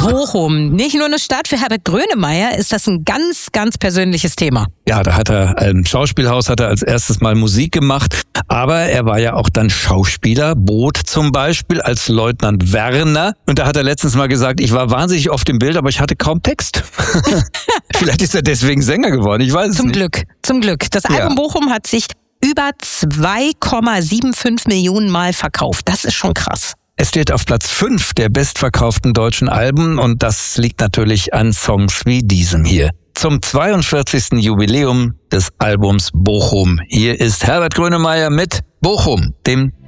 Bochum, nicht nur eine Stadt. Für Herbert Grönemeyer ist das ein ganz, ganz persönliches Thema. Ja, da hat er im Schauspielhaus als erstes Mal Musik gemacht, aber er war ja auch dann Schauspieler, Boot zum Beispiel als Leutnant Werner. Und da hat er letztens mal gesagt, ich war wahnsinnig oft im Bild, aber ich hatte kaum Text. Vielleicht ist er deswegen Sänger geworden, ich weiß es nicht. Zum Glück. Das Album Bochum hat sich über 2,75 Millionen Mal verkauft. Das ist schon krass. Es steht auf Platz 5 der bestverkauften deutschen Alben und das liegt natürlich an Songs wie diesem hier. Zum 42. Jubiläum des Albums Bochum. Hier ist Herbert Grönemeyer mit Bochum, dem